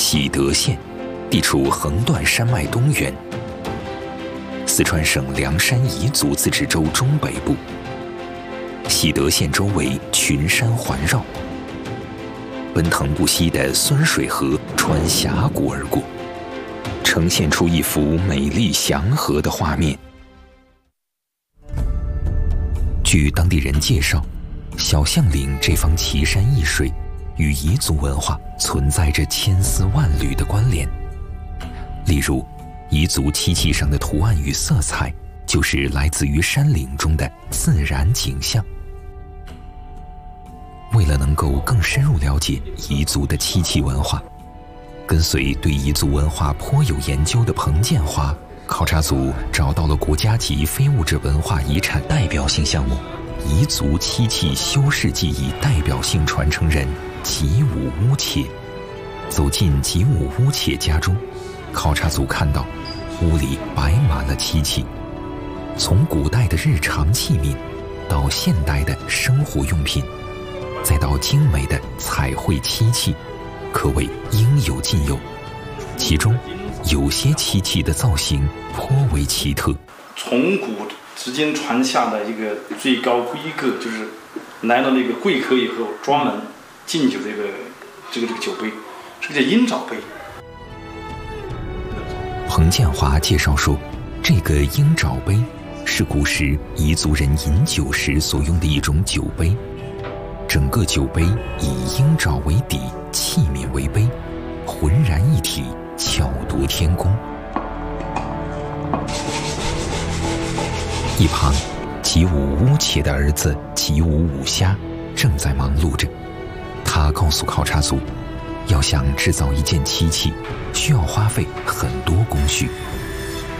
喜德县，地处横断山脉东缘，四川省凉山彝族自治州中北部。喜德县周围群山环绕，奔腾不息的酸水河穿峡谷而过，呈现出一幅美丽祥和的画面。据当地人介绍，小象岭这方奇山异水与彝族文化存在着千丝万缕的关联。例如，彝族漆器上的图案与色彩就是来自于山岭中的自然景象。为了能够更深入了解彝族的漆器文化，跟随对彝族文化颇有研究的彭建华考察组找到了国家级非物质文化遗产代表性项目彝族漆器修饰技艺代表性传承人吉武乌切。走进吉武乌切家中，考察组看到屋里摆满了漆器，从古代的日常器皿到现代的生活用品，再到精美的彩绘漆器，可谓应有尽有。其中有些漆器的造型颇为奇特， 从古至今传下的一个最高规格，就是来到那个贵客以后专门敬酒的这个酒杯，这个叫鹰爪杯。 彭建华介绍说，这个鹰爪杯是古时彝族人饮酒时所用的一种酒杯，整个酒杯以鹰爪为底，器皿为杯，浑然一体，巧夺天工。一旁，吉武乌切的儿子吉武武虾正在忙碌着。他告诉考察组，要想制造一件漆器，需要花费很多工序。